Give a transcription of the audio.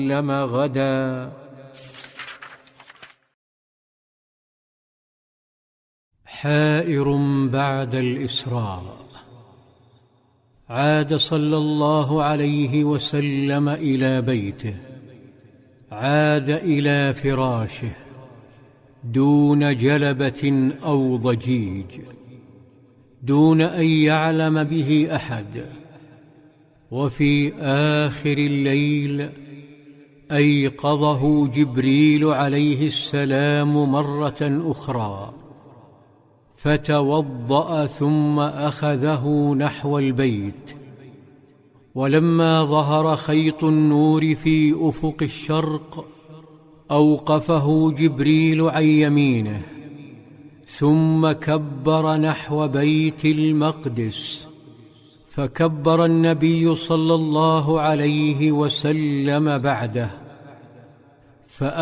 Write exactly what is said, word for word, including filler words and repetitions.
وسلم غدا. حائر بعد الإسراء. عاد صلى الله عليه وسلم إلى بيته، عاد إلى فراشه دون جلبة أو ضجيج، دون أن يعلم به أحد. وفي آخر الليل أيقظه جبريل عليه السلام مرة أخرى، فتوضأ ثم أخذه نحو البيت. ولما ظهر خيط النور في أفق الشرق أوقفه جبريل عن يمينه، ثم كبر نحو بيت المقدس، فكبر النبي صلى الله عليه وسلم بعده.